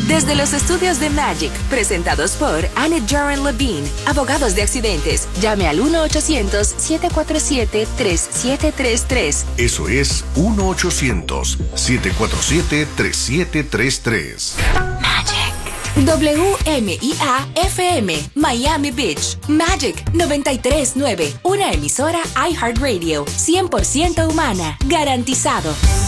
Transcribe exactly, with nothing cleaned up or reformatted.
Desde los estudios de Magic, presentados por Annette Joran Levine, abogados de accidentes. Llame al uno ochocientos, siete cuatro siete, tres siete tres tres. Eso es uno ochocientos, siete cuatro siete, tres siete tres tres. Magic. W M I A F M, Miami Beach. Magic noventa y tres punto nueve, una emisora iHeartRadio, cien por ciento humana, garantizado.